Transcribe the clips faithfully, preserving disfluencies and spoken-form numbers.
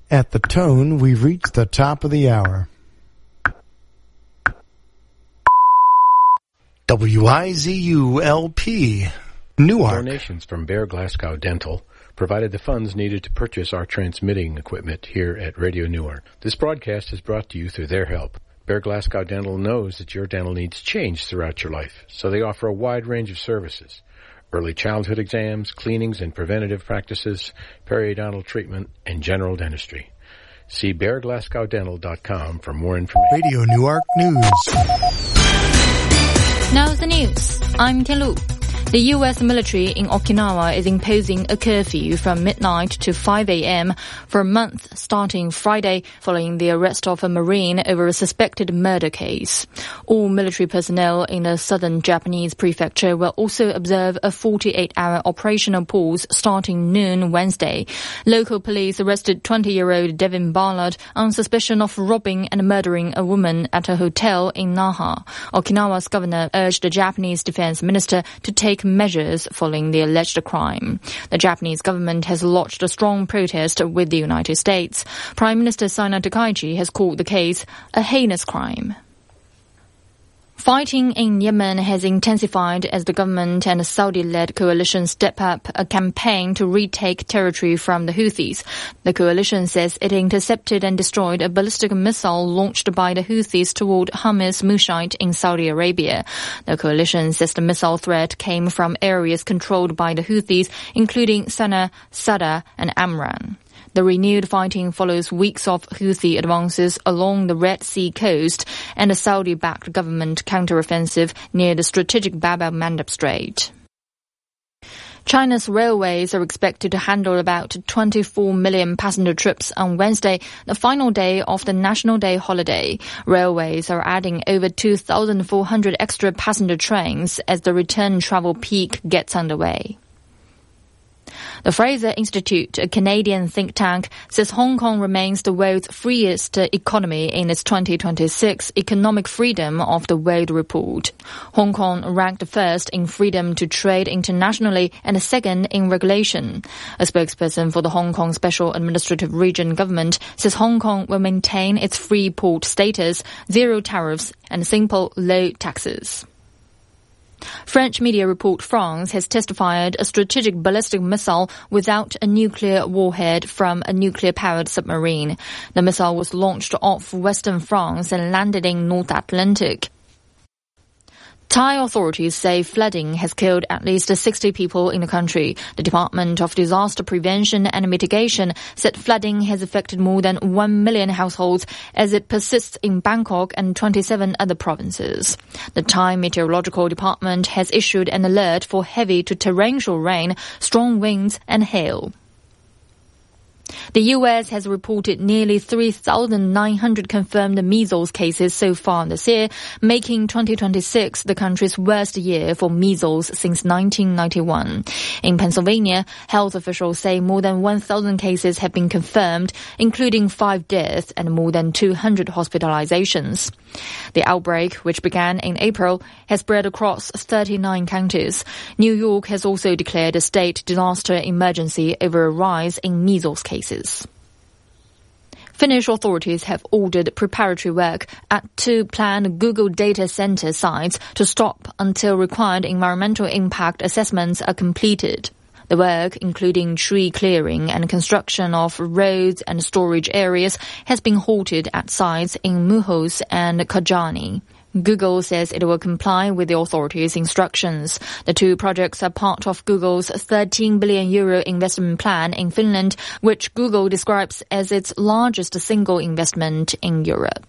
At the tone, we've reached the top of the hour. W I Z U L P, Newark. Donations from Bear Glasgow Dental provided the funds needed to purchase our transmitting equipment here at Radio Newark. This broadcast is brought to you through their help. Bear Glasgow Dental knows that your dental needs change throughout your life, so they offer a wide range of services. Early childhood exams, cleanings and preventative practices, periodontal treatment, and general dentistry. See bear glasgow dental dot com for more information. Radio Newark News. Now the news. I'm Tianlu. The U S military in Okinawa is imposing a curfew from midnight to five a.m. for a month starting Friday following the arrest of a Marine over a suspected murder case. All military personnel in the southern Japanese prefecture will also observe a forty-eight hour operational pause starting noon Wednesday. Local police arrested twenty-year-old Devin Ballard on suspicion of robbing and murdering a woman at a hotel in Naha. Okinawa's governor urged the Japanese defense minister to take measures following the alleged crime. The Japanese government has lodged a strong protest with the United States. Prime Minister Saina Takaichi has called the case a heinous crime. Fighting in Yemen has intensified as the government and a Saudi-led coalition step up a campaign to retake territory from the Houthis. The coalition says it intercepted and destroyed a ballistic missile launched by the Houthis toward Hamis Mushait in Saudi Arabia. The coalition says the missile threat came from areas controlled by the Houthis, including Sana'a, Sada, and Amran. The renewed fighting follows weeks of Houthi advances along the Red Sea coast and a Saudi-backed government counteroffensive near the strategic Bab el-Mandeb Strait. China's railways are expected to handle about twenty-four million passenger trips on Wednesday, the final day of the National Day holiday. Railways are adding over two thousand four hundred extra passenger trains as the return travel peak gets underway. The Fraser Institute, a Canadian think tank, says Hong Kong remains the world's freest economy in its twenty twenty-six Economic Freedom of the World report. Hong Kong ranked first in freedom to trade internationally and second in regulation. A spokesperson for the Hong Kong Special Administrative Region government says Hong Kong will maintain its free port status, zero tariffs, and simple low taxes. French media report France has testified a strategic ballistic missile without a nuclear warhead from a nuclear-powered submarine. The missile was launched off western France and landed in North Atlantic. Thai authorities say flooding has killed at least sixty people in the country. The Department of Disaster Prevention and Mitigation said flooding has affected more than one million households as it persists in Bangkok and twenty-seven other provinces. The Thai Meteorological Department has issued an alert for heavy to torrential rain, strong winds and hail. The U S has reported nearly three thousand nine hundred confirmed measles cases so far this year, making twenty twenty-six the country's worst year for measles since nineteen ninety-one. In Pennsylvania, health officials say more than one thousand cases have been confirmed, including five deaths and more than two hundred hospitalizations. The outbreak, which began in April, has spread across thirty-nine counties. New York has also declared a state disaster emergency over a rise in measles cases. Finnish authorities have ordered preparatory work at two planned Google data center sites to stop until required environmental impact assessments are completed. The work, including tree clearing and construction of roads and storage areas, has been halted at sites in Muhos and Kajaani. Google says it will comply with the authorities' instructions. The two projects are part of Google's thirteen billion euro investment plan in Finland, which Google describes as its largest single investment in Europe.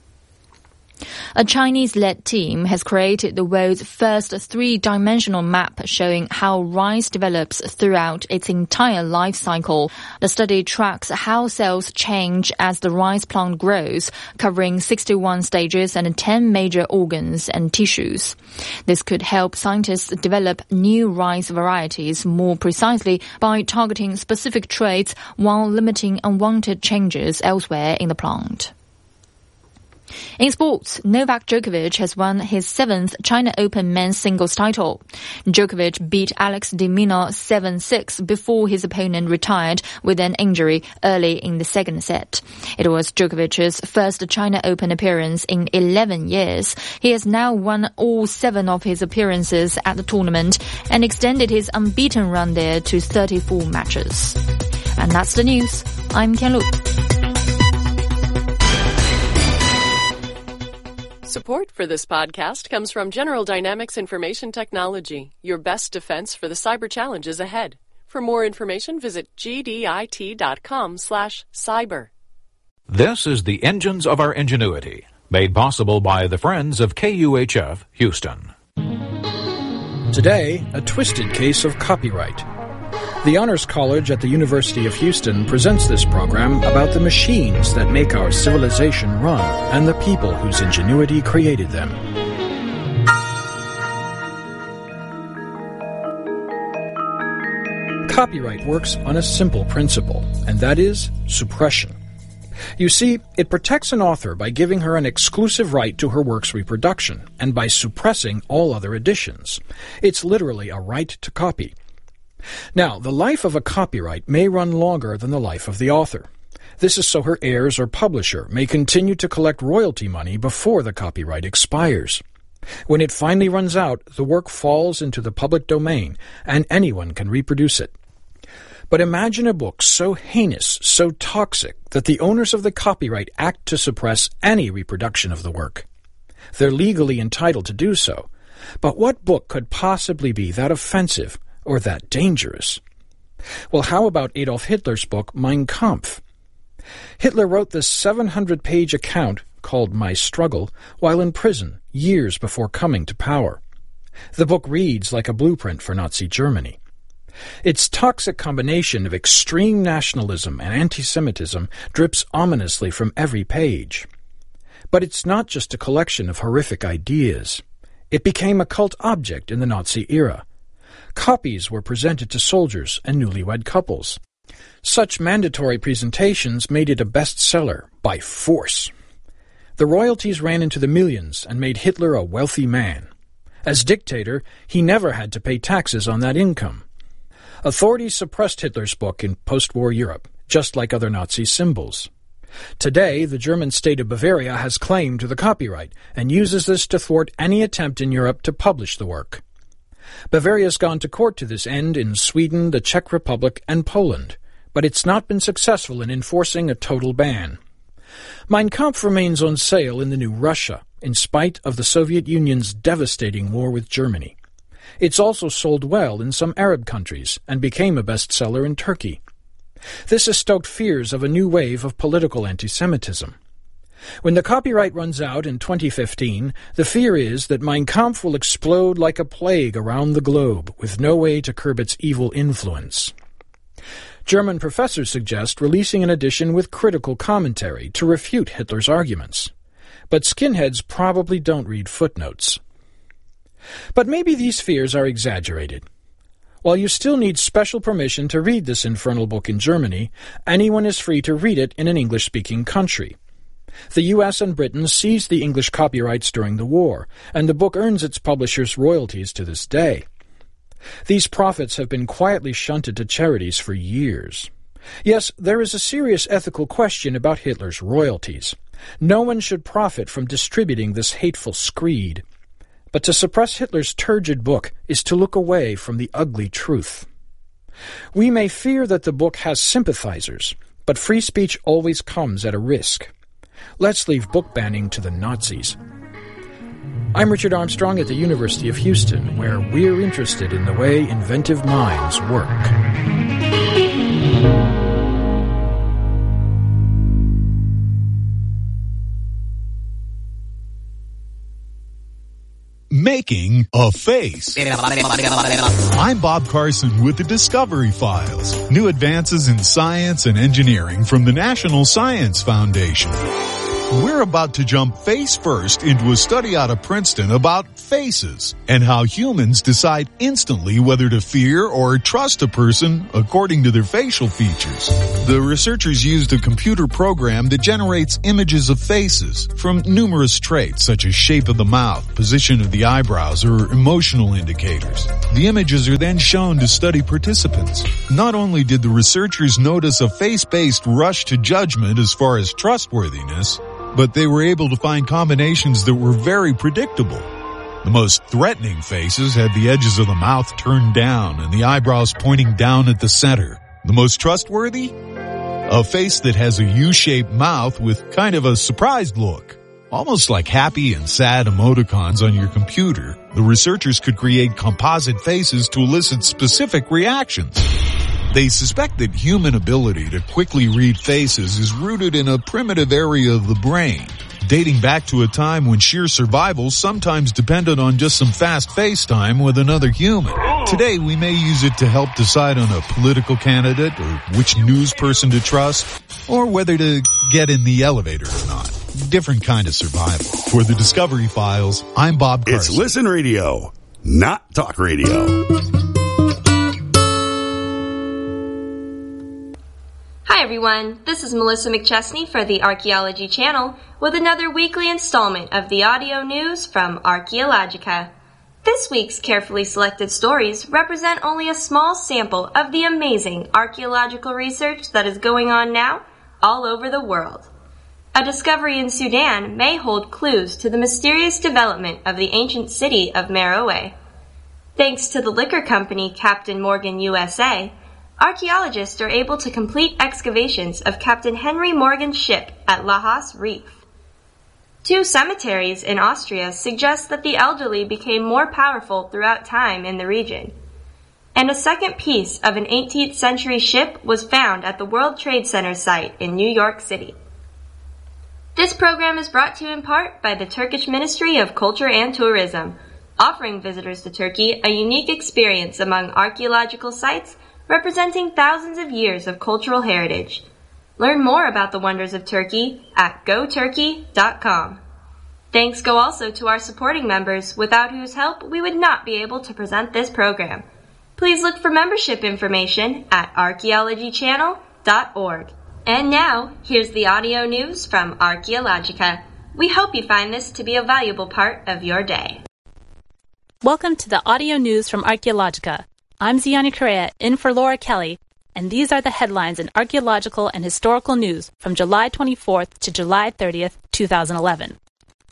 A Chinese-led team has created the world's first three-dimensional map showing how rice develops throughout its entire life cycle. The study tracks how cells change as the rice plant grows, covering sixty-one stages and ten major organs and tissues. This could help scientists develop new rice varieties more precisely by targeting specific traits while limiting unwanted changes elsewhere in the plant. In sports, Novak Djokovic has won his seventh China Open men's singles title. Djokovic beat Alex de Minaur seven six before his opponent retired with an injury early in the second set. It was Djokovic's first China Open appearance in eleven years. He has now won all seven of his appearances at the tournament and extended his unbeaten run there to thirty-four matches. And that's the news. I'm Tianlu. Support for this podcast comes from General Dynamics Information Technology, your best defense for the cyber challenges ahead. For more information, visit gdit.com slash cyber. This is the Engines of Our Ingenuity, made possible by the friends of K U H F Houston. Today, a twisted case of copyright. The Honors College at the University of Houston presents this program about the machines that make our civilization run and the people whose ingenuity created them. Copyright works on a simple principle, and that is suppression. You see, it protects an author by giving her an exclusive right to her work's reproduction, and by suppressing all other editions. It's literally a right to copy. Now, the life of a copyright may run longer than the life of the author. This is so her heirs or publisher may continue to collect royalty money before the copyright expires. When it finally runs out, the work falls into the public domain, and anyone can reproduce it. But imagine a book so heinous, so toxic, that the owners of the copyright act to suppress any reproduction of the work. They're legally entitled to do so. But what book could possibly be that offensive or that dangerous? Well, how about Adolf Hitler's book, Mein Kampf? Hitler wrote this seven hundred page account, called My Struggle, while in prison, years before coming to power. The book reads like a blueprint for Nazi Germany. Its toxic combination of extreme nationalism and anti-Semitism drips ominously from every page. But it's not just a collection of horrific ideas. It became a cult object in the Nazi era. Copies were presented to soldiers and newlywed couples. Such mandatory presentations made it a bestseller by force. The royalties ran into the millions and made Hitler a wealthy man. As dictator, he never had to pay taxes on that income. Authorities suppressed Hitler's book in post-war Europe, just like other Nazi symbols. Today, the German state of Bavaria has claim to the copyright and uses this to thwart any attempt in Europe to publish the work. Bavaria's gone to court to this end in Sweden, the Czech Republic, and Poland, but it's not been successful in enforcing a total ban. Mein Kampf remains on sale in the new Russia, in spite of the Soviet Union's devastating war with Germany. It's also sold well in some Arab countries and became a bestseller in Turkey. This has stoked fears of a new wave of political anti-Semitism. When the copyright runs out in twenty fifteen, the fear is that Mein Kampf will explode like a plague around the globe, with no way to curb its evil influence. German professors suggest releasing an edition with critical commentary to refute Hitler's arguments. But skinheads probably don't read footnotes. But maybe these fears are exaggerated. While you still need special permission to read this infernal book in Germany, anyone is free to read it in an English-speaking country. The U S and Britain seized the English copyrights during the war, and the book earns its publishers royalties to this day. These profits have been quietly shunted to charities for years. Yes, there is a serious ethical question about Hitler's royalties. No one should profit from distributing this hateful screed. But to suppress Hitler's turgid book is to look away from the ugly truth. We may fear that the book has sympathizers, but free speech always comes at a risk. Let's leave book banning to the Nazis. I'm Richard Armstrong at the University of Houston, where we're interested in the way inventive minds work. Making a face. I'm Bob Carson with the Discovery Files, new advances in science and engineering from the National Science Foundation. We're about to jump face first into a study out of Princeton about faces and how humans decide instantly whether to fear or trust a person according to their facial features. The researchers used a computer program that generates images of faces from numerous traits such as shape of the mouth, position of the eyebrows, or emotional indicators. The images are then shown to study participants. Not only did the researchers notice a face-based rush to judgment as far as trustworthiness, but they were able to find combinations that were very predictable. The most threatening faces had the edges of the mouth turned down and the eyebrows pointing down at the center. The most trustworthy? A face that has a U-shaped mouth with kind of a surprised look. Almost like happy and sad emoticons on your computer, the researchers could create composite faces to elicit specific reactions. They suspect that human ability to quickly read faces is rooted in a primitive area of the brain, dating back to a time when sheer survival sometimes depended on just some fast FaceTime with another human. Today, we may use it to help decide on a political candidate or which news person to trust, or whether to get in the elevator or not. Different kind of survival. For the Discovery Files, I'm Bob Carson. It's Listen Radio, not Talk Radio. Hi everyone, this is Melissa McChesney for the Archaeology Channel with another weekly installment of the audio news from Archaeologica. This week's carefully selected stories represent only a small sample of the amazing archaeological research that is going on now all over the world. A discovery in Sudan may hold clues to the mysterious development of the ancient city of Meroe. Thanks to the liquor company Captain Morgan U S A, archaeologists are able to complete excavations of Captain Henry Morgan's ship at Lahas Reef. Two cemeteries in Austria suggest that the elderly became more powerful throughout time in the region. And a second piece of an eighteenth century ship was found at the World Trade Center site in New York City. This program is brought to you in part by the Turkish Ministry of Culture and Tourism, offering visitors to Turkey a unique experience among archaeological sites representing thousands of years of cultural heritage. Learn more about the wonders of Turkey at go turkey dot com. Thanks go also to our supporting members, without whose help we would not be able to present this program. Please look for membership information at archaeology channel dot org. And now, here's the audio news from Archaeologica. We hope you find this to be a valuable part of your day. Welcome to the audio news from Archaeologica. I'm Ziani Correa, in for Laura Kelly, and these are the headlines in archaeological and historical news from July twenty-fourth to July thirtieth, twenty eleven.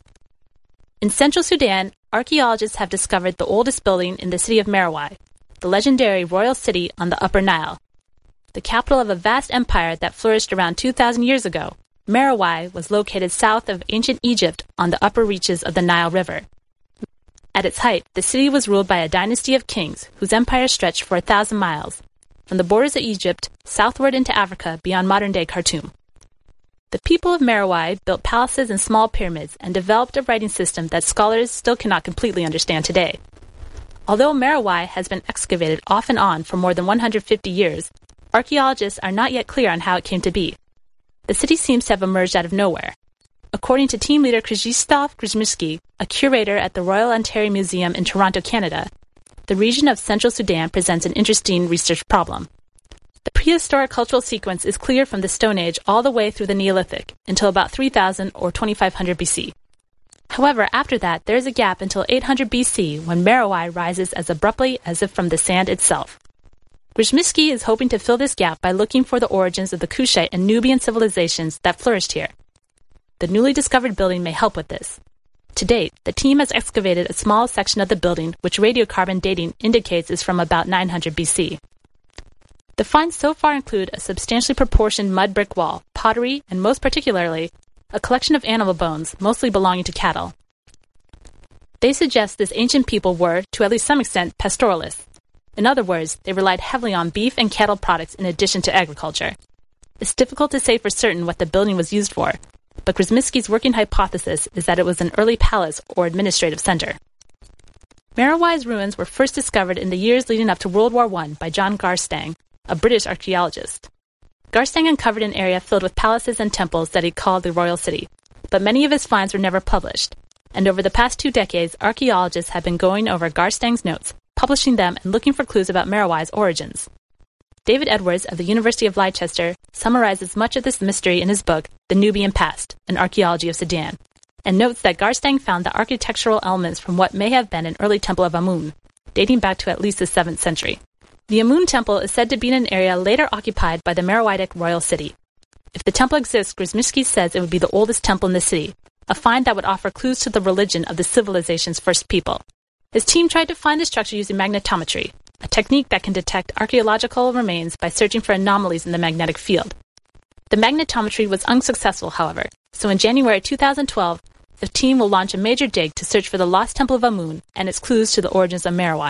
In central Sudan, archaeologists have discovered the oldest building in the city of Meroe, the legendary royal city on the Upper Nile. The capital of a vast empire that flourished around two thousand years ago, Meroe was located south of ancient Egypt on the upper reaches of the Nile River. At its height, the city was ruled by a dynasty of kings whose empire stretched for a thousand miles, from the borders of Egypt southward into Africa beyond modern-day Khartoum. The people of Meroe built palaces and small pyramids and developed a writing system that scholars still cannot completely understand today. Although Meroe has been excavated off and on for more than one hundred fifty years, archaeologists are not yet clear on how it came to be. The city seems to have emerged out of nowhere. According to team leader Krzysztof Grzymiski, a curator at the Royal Ontario Museum in Toronto, Canada, the region of central Sudan presents an interesting research problem. The prehistoric cultural sequence is clear from the Stone Age all the way through the Neolithic, until about three thousand or twenty-five hundred B C. However, after that, there is a gap until eight hundred B C, when Meroe rises as abruptly as if from the sand itself. Grzymiski is hoping to fill this gap by looking for the origins of the Kushite and Nubian civilizations that flourished here. The newly discovered building may help with this. To date, the team has excavated a small section of the building which radiocarbon dating indicates is from about nine hundred B C. The finds so far include a substantially proportioned mud brick wall, pottery, and most particularly, a collection of animal bones, mostly belonging to cattle. They suggest this ancient people were, to at least some extent, pastoralists. In other words, they relied heavily on beef and cattle products in addition to agriculture. It's difficult to say for certain what the building was used for, but Grzymiski's working hypothesis is that it was an early palace or administrative center. Meroe's ruins were first discovered in the years leading up to World War One by John Garstang, a British archaeologist. Garstang uncovered an area filled with palaces and temples that he called the Royal City, but many of his finds were never published. And over the past two decades, archaeologists have been going over Garstang's notes, publishing them and looking for clues about Merowi's origins. David Edwards of the University of Leicester summarizes much of this mystery in his book, The Nubian Past, An Archaeology of Sudan, and notes that Garstang found the architectural elements from what may have been an early temple of Amun, dating back to at least the seventh century. The Amun temple is said to be in an area later occupied by the Meroitic royal city. If the temple exists, Grzymiński says it would be the oldest temple in the city, a find that would offer clues to the religion of the civilization's first people. His team tried to find the structure using magnetometry, a technique that can detect archaeological remains by searching for anomalies in the magnetic field. The magnetometry was unsuccessful, however, so in January two thousand twelve, the team will launch a major dig to search for the lost Temple of Amun and its clues to the origins of Merowi.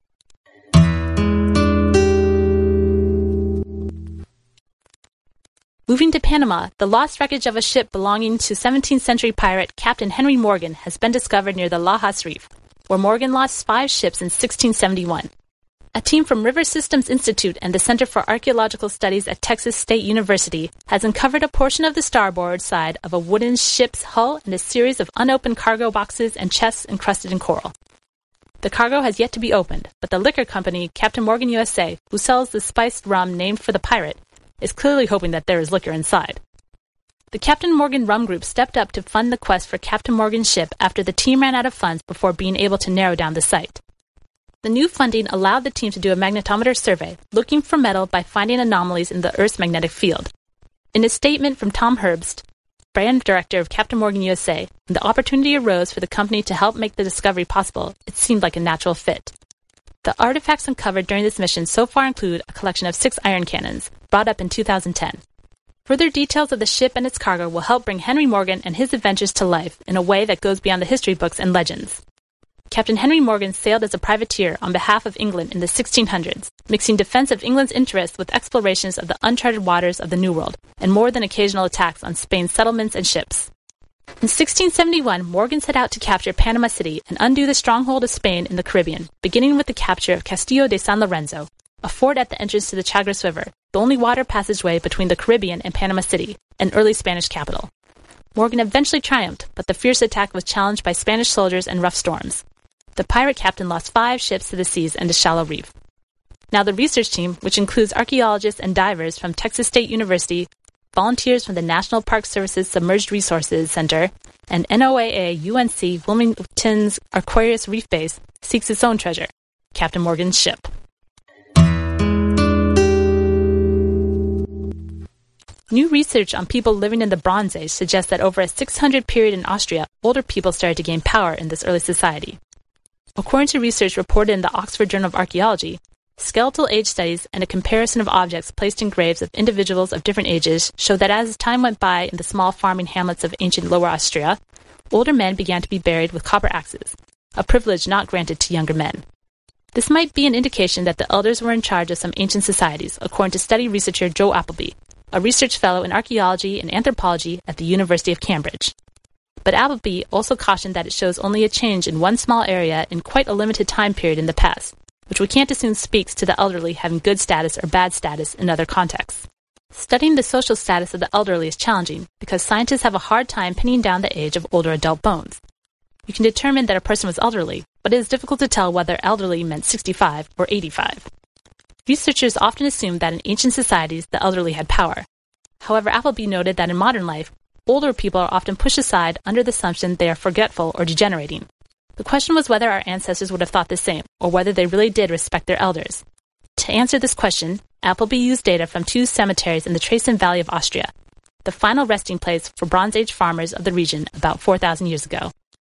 Moving to Panama, the lost wreckage of a ship belonging to seventeenth century pirate Captain Henry Morgan has been discovered near the Lajas Reef, where Morgan lost five ships in sixteen seventy-one. A team from River Systems Institute and the Center for Archaeological Studies at Texas State University has uncovered a portion of the starboard side of a wooden ship's hull and a series of unopened cargo boxes and chests encrusted in coral. The cargo has yet to be opened, but the liquor company, Captain Morgan U S A, who sells the spiced rum named for the pirate, is clearly hoping that there is liquor inside. The Captain Morgan Rum Group stepped up to fund the quest for Captain Morgan's ship after the team ran out of funds before being able to narrow down the site. The new funding allowed the team to do a magnetometer survey, looking for metal by finding anomalies in the Earth's magnetic field. In a statement from Tom Herbst, brand director of Captain Morgan U S A, when the opportunity arose for the company to help make the discovery possible, it seemed like a natural fit. The artifacts uncovered during this mission so far include a collection of six iron cannons, brought up in two thousand ten. Further details of the ship and its cargo will help bring Henry Morgan and his adventures to life in a way that goes beyond the history books and legends. Captain Henry Morgan sailed as a privateer on behalf of England in the sixteen hundreds, mixing defense of England's interests with explorations of the uncharted waters of the New World, and more than occasional attacks on Spain's settlements and ships. In sixteen seventy-one, Morgan set out to capture Panama City and undo the stronghold of Spain in the Caribbean, beginning with the capture of Castillo de San Lorenzo, a fort at the entrance to the Chagres River, the only water passageway between the Caribbean and Panama City, an early Spanish capital. Morgan eventually triumphed, but the fierce attack was challenged by Spanish soldiers and rough storms. The pirate captain lost five ships to the seas and a shallow reef. Now the research team, which includes archaeologists and divers from Texas State University, volunteers from the National Park Service's Submerged Resources Center, and N O A A U N C Wilmington's Aquarius Reef Base, seeks its own treasure, Captain Morgan's ship. New research on people living in the Bronze Age suggests that over a six hundred period in Austria, older people started to gain power in this early society. According to research reported in the Oxford Journal of Archaeology, skeletal age studies and a comparison of objects placed in graves of individuals of different ages show that as time went by in the small farming hamlets of ancient Lower Austria, older men began to be buried with copper axes, a privilege not granted to younger men. This might be an indication that the elders were in charge of some ancient societies, according to study researcher Joe Appleby, a research fellow in archaeology and anthropology at the University of Cambridge. But Appleby also cautioned that it shows only a change in one small area in quite a limited time period in the past, which we can't assume speaks to the elderly having good status or bad status in other contexts. Studying the social status of the elderly is challenging because scientists have a hard time pinning down the age of older adult bones. You can determine that a person was elderly, but it is difficult to tell whether elderly meant sixty-five or eighty-five. Researchers often assume that in ancient societies the elderly had power. However, Appleby noted that in modern life, older people are often pushed aside under the assumption they are forgetful or degenerating. The question was whether our ancestors would have thought the same, or whether they really did respect their elders. To answer this question, Appleby used data from two cemeteries in the Traisen Valley of Austria, the final resting place for Bronze Age farmers of the region about four thousand years ago.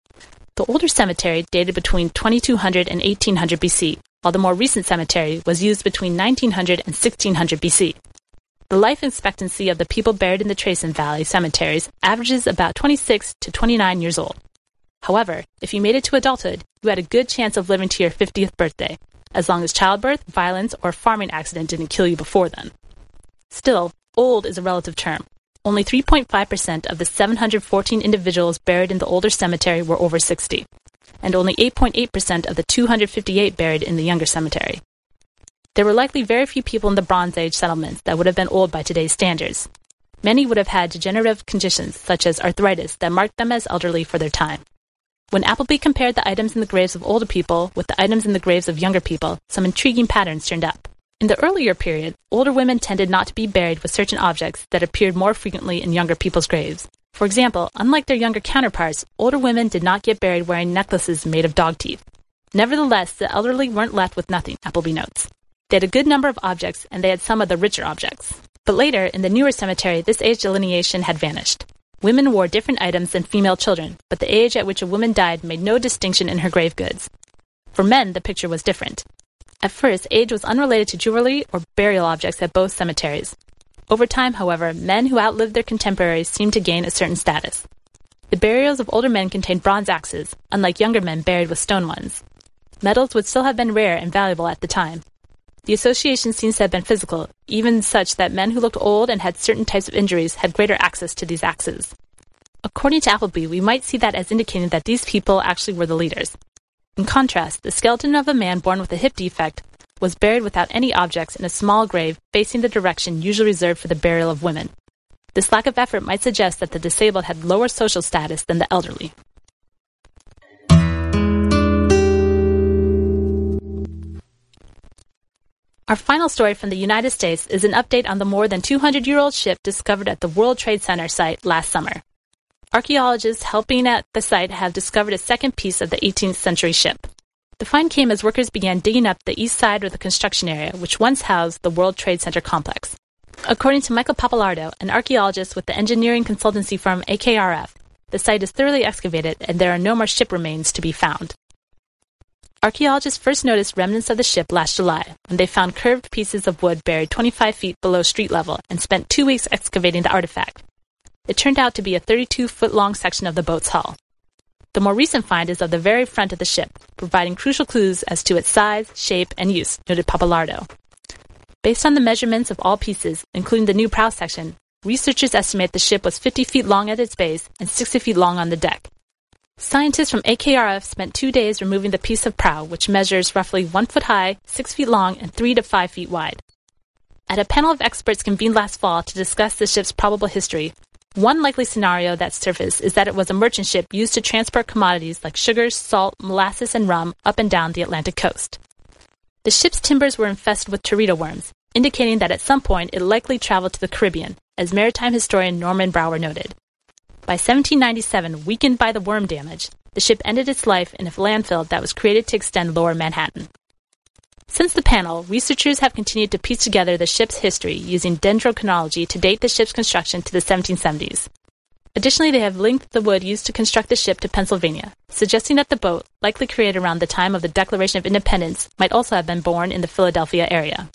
The older cemetery dated between twenty-two hundred and eighteen hundred B C, while the more recent cemetery was used between nineteen hundred and sixteen hundred B C. The life expectancy of the people buried in the Traisen Valley cemeteries averages about twenty-six to twenty-nine years old. However, if you made it to adulthood, you had a good chance of living to your fiftieth birthday, as long as childbirth, violence, or farming accident didn't kill you before then. Still, old is a relative term. Only three point five percent of the seven hundred fourteen individuals buried in the older cemetery were over sixty, and only eight point eight percent of the two hundred fifty-eight buried in the younger cemetery. There were likely very few people in the Bronze Age settlements that would have been old by today's standards. Many would have had degenerative conditions such as arthritis that marked them as elderly for their time. When Appleby compared the items in the graves of older people with the items in the graves of younger people, some intriguing patterns turned up. In the earlier period, older women tended not to be buried with certain objects that appeared more frequently in younger people's graves. For example, unlike their younger counterparts, older women did not get buried wearing necklaces made of dog teeth. Nevertheless, the elderly weren't left with nothing, Appleby notes. They had a good number of objects, and they had some of the richer objects. But later, in the newer cemetery, this age delineation had vanished. Women wore different items than female children, but the age at which a woman died made no distinction in her grave goods. For men, the picture was different. At first, age was unrelated to jewelry or burial objects at both cemeteries. Over time, however, men who outlived their contemporaries seemed to gain a certain status. The burials of older men contained bronze axes, unlike younger men buried with stone ones. Metals would still have been rare and valuable at the time. The association seems to have been physical, even such that men who looked old and had certain types of injuries had greater access to these axes. According to Appleby, we might see that as indicating that these people actually were the leaders. In contrast, the skeleton of a man born with a hip defect was buried without any objects in a small grave facing the direction usually reserved for the burial of women. This lack of effort might suggest that the disabled had lower social status than the elderly. Our final story from the United States is an update on the more than two hundred year old ship discovered at the World Trade Center site last summer. Archaeologists helping at the site have discovered a second piece of the eighteenth century ship. The find came as workers began digging up the east side of the construction area, which once housed the World Trade Center complex. According to Michael Papalardo, an archaeologist with the engineering consultancy firm A K R F, the site is thoroughly excavated and there are no more ship remains to be found. Archaeologists first noticed remnants of the ship last July, when they found curved pieces of wood buried twenty-five feet below street level and spent two weeks excavating the artifact. It turned out to be a thirty-two foot long section of the boat's hull. The more recent find is of the very front of the ship, providing crucial clues as to its size, shape, and use, noted Papalardo. Based on the measurements of all pieces, including the new prow section, researchers estimate the ship was fifty feet long at its base and sixty feet long on the deck. Scientists from A K R F spent two days removing the piece of prow, which measures roughly one foot high, six feet long, and three to five feet wide. At a panel of experts convened last fall to discuss the ship's probable history, one likely scenario that surfaced is that it was a merchant ship used to transport commodities like sugars, salt, molasses, and rum up and down the Atlantic coast. The ship's timbers were infested with teredo worms, indicating that at some point it likely traveled to the Caribbean, as maritime historian Norman Brower noted. By seventeen ninety-seven, weakened by the worm damage, the ship ended its life in a landfill that was created to extend lower Manhattan. Since the panel, researchers have continued to piece together the ship's history using dendrochronology to date the ship's construction to the seventeen seventies. Additionally, they have linked the wood used to construct the ship to Pennsylvania, suggesting that the boat, likely created around the time of the Declaration of Independence, might also have been born in the Philadelphia area.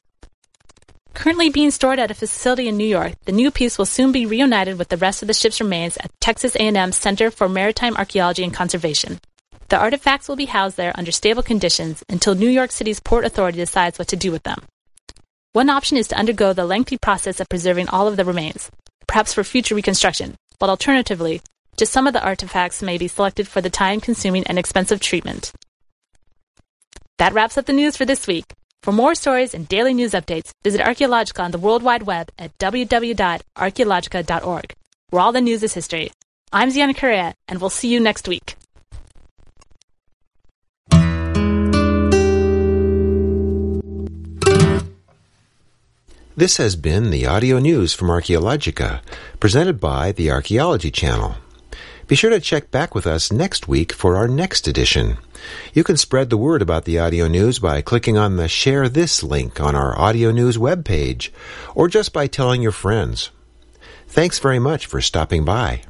Currently being stored at a facility in New York, the new piece will soon be reunited with the rest of the ship's remains at Texas A and M Center for Maritime Archaeology and Conservation. The artifacts will be housed there under stable conditions until New York City's Port Authority decides what to do with them. One option is to undergo the lengthy process of preserving all of the remains, perhaps for future reconstruction, but alternatively, just some of the artifacts may be selected for the time-consuming and expensive treatment. That wraps up the news for this week. For more stories and daily news updates, visit Archaeologica on the World Wide Web at w w w dot archaeologica dot org, where all the news is history. I'm Ziana Correa, and we'll see you next week. This has been the audio news from Archaeologica, presented by the Archaeology Channel. Be sure to check back with us next week for our next edition. You can spread the word about the audio news by clicking on the Share This link on our audio news webpage, or just by telling your friends. Thanks very much for stopping by.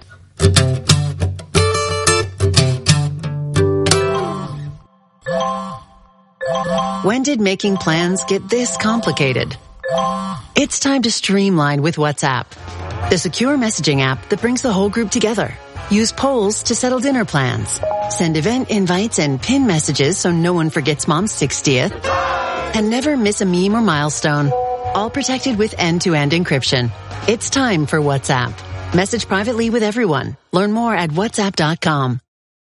When did making plans get this complicated? It's time to streamline with WhatsApp, the secure messaging app that brings the whole group together. Use polls to settle dinner plans. Send event invites and pin messages so no one forgets Mom's sixtieth. And never miss a meme or milestone. All protected with end-to-end encryption. It's time for WhatsApp. Message privately with everyone. Learn more at whatsapp dot com.